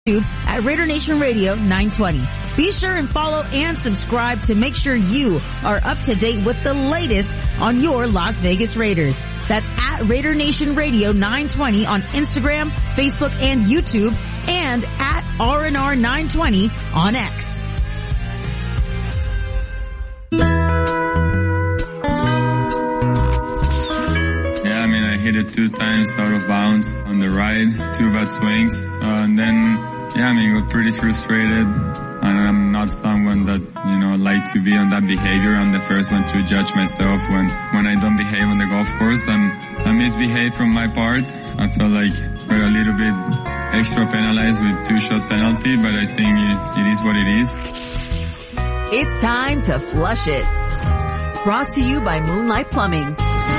at Raider Nation Radio 920. Be sure and follow and subscribe to make sure you are up to date with the latest on your Las Vegas Raiders. That's at Raider Nation Radio 920 on Instagram, Facebook, and YouTube, and at RNR 920 on X. Yeah, I mean, I hit it 2 times out of bounds on the right, 2 bad swings, and then, yeah, I mean, got pretty frustrated. And I'm not someone that, like to be on that behavior. I'm the first one to judge myself when I don't behave on the golf course, and I misbehave from my part. I felt like we're a little bit extra penalized with 2-shot penalty, but I think it is what it is. It's time to flush it. Brought to you by Moonlight Plumbing.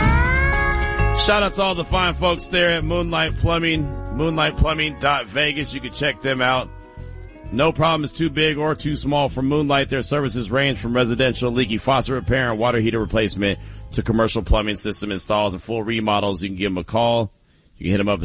Shout out to all the fine folks there at Moonlight Plumbing, moonlightplumbing.vegas. You can check them out. No problem is too big or too small for Moonlight. Their services range from residential leaky faucet repair and water heater replacement to commercial plumbing system installs and full remodels. You can give them a call. You can hit them up at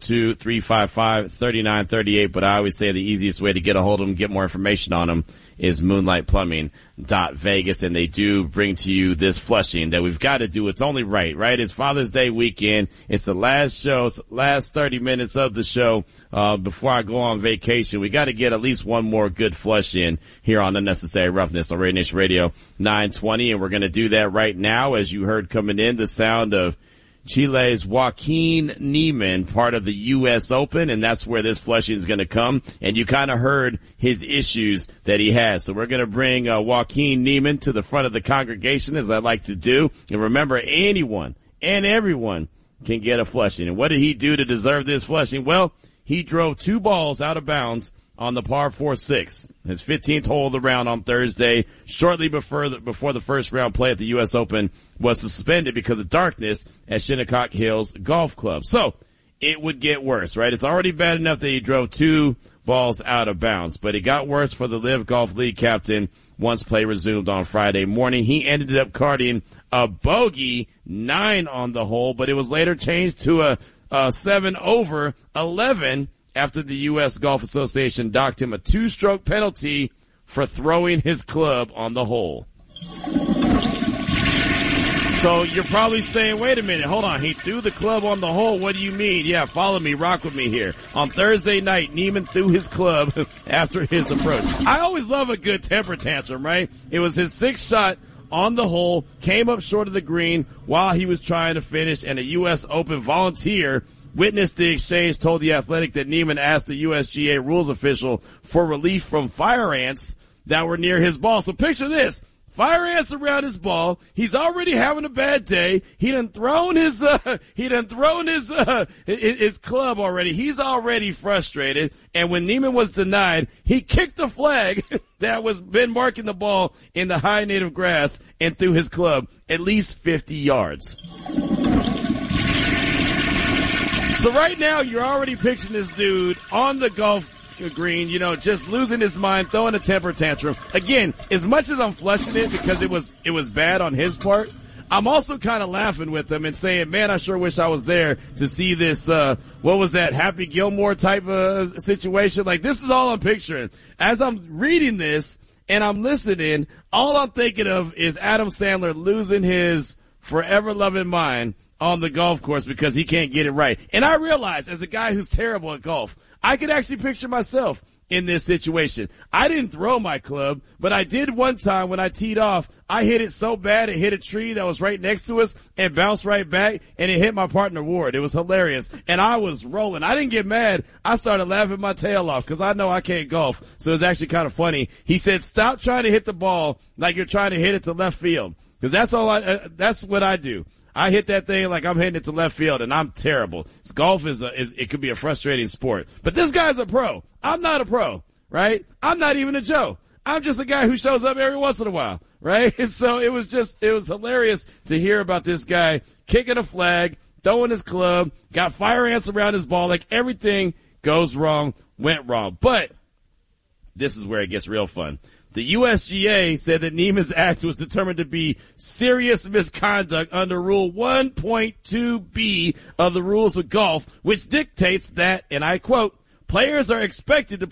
702-355-3938. But I always say the easiest way to get a hold of them, get more information on them, is moonlightplumbing.vegas. And they do bring to you this flushing that we've got to do. It's only right? It's Father's Day weekend. It's the last show, last 30 minutes of the show before I go on vacation. We got to get at least one more good flush in here on Unnecessary Roughness on Raider Nation Radio 920. And we're going to do that right now. As you heard coming in, the sound of Chile's Joaquin Niemann, part of the U.S. Open, and that's where this flushing is going to come. And you kind of heard his issues that he has. So we're going to bring Joaquin Niemann to the front of the congregation, as I like to do. And remember, anyone and everyone can get a flushing. And what did he do to deserve this flushing? Well, he drove 2 balls out of bounds on the par 4-6, his 15th hole of the round on Thursday, shortly before the first round play at the U.S. Open was suspended because of darkness at Shinnecock Hills Golf Club. So it would get worse, right? It's already bad enough that he drove 2 balls out of bounds, but it got worse for the LIV Golf League captain once play resumed on Friday morning. He ended up carding a bogey 9 on the hole, but it was later changed to a 7 over 11 after the U.S. Golf Association docked him a 2-stroke penalty for throwing his club on the hole. So you're probably saying, wait a minute, hold on, he threw the club on the hole. What do you mean? Yeah, follow me, rock with me here. On Thursday night, Niemann threw his club after his approach. I always love a good temper tantrum, right? It was his 6th shot on the hole, came up short of the green while he was trying to finish, and a U.S. Open volunteer witnessed the exchange, told The Athletic that Niemann asked the USGA rules official for relief from fire ants that were near his ball. So picture this. Fire ants around his ball. He's already having a bad day. He done thrown his club already. He's already frustrated. And when Niemann was denied, he kicked the flag that was been marking the ball in the high native grass and threw his club at least 50 yards. So right now, you're already picturing this dude on the golf green, just losing his mind, throwing a temper tantrum. Again, as much as I'm flushing it because it was bad on his part, I'm also kind of laughing with him and saying, man, I sure wish I was there to see this, what was that, Happy Gilmore type of situation? Like, this is all I'm picturing. As I'm reading this and I'm listening, all I'm thinking of is Adam Sandler losing his forever loving mind on the golf course because he can't get it right. And I realize, as a guy who's terrible at golf, I could actually picture myself in this situation. I didn't throw my club, but I did one time when I teed off. I hit it so bad it hit a tree that was right next to us and bounced right back, and it hit my partner Ward. It was hilarious, and I was rolling. I didn't get mad. I started laughing my tail off because I know I can't golf, so it was actually kind of funny. He said, stop trying to hit the ball like you're trying to hit it to left field, because that's what I do. I hit that thing like I'm hitting it to left field, and I'm terrible. Golf it could be a frustrating sport. But this guy's a pro. I'm not a pro, right? I'm not even a Joe. I'm just a guy who shows up every once in a while, right? And so it was hilarious to hear about this guy kicking a flag, throwing his club, got fire ants around his ball, like everything goes wrong, went wrong. But this is where it gets real fun. The USGA said that Niemann's act was determined to be serious misconduct under Rule 1.2b of the Rules of Golf, which dictates that, and I quote, Players are expected to